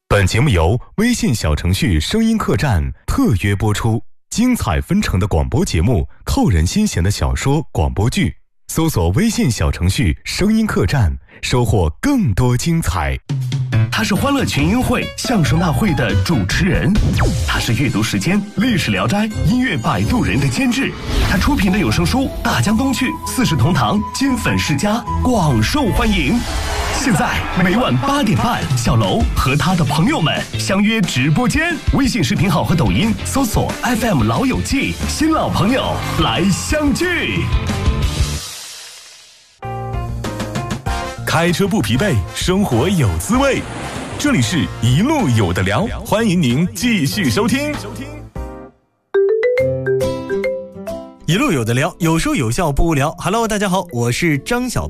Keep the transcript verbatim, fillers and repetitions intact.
本节目由微信小程序声音客栈特约播出，精彩纷呈的广播节目，扣人心弦的小说广播剧，搜索微信小程序声音客栈，收获更多精彩。 他是欢乐群英会相声大会的主持人，他是阅读时间历史聊斋音乐摆渡人的监制，他出品的有声书《大江东去》四世同堂金粉世家广受欢迎。现在每晚八点半，小楼和他的朋友们相约直播间，微信视频号和抖音搜索 F M 老友记，新老朋友来相聚。 开车不疲惫，生活有滋味。这里是一路有的聊，欢迎您继续收听。 一路有的聊，有说有笑不无聊。Hello， 大家好，我是张小